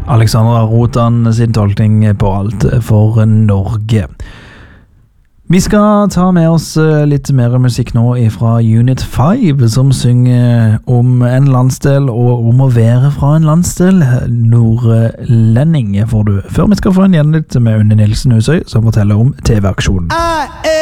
Alexandra Rotan sin tolkning på alt for Norge. Vi skal ta med oss litt mer musikk nå fra Unit 5, som synger om en landsdel og om å være fra en landsdel. Nordlending får du. Før vi skal få en gjennytt med Unni Nilsen Husøy, som forteller om TV-aksjonen.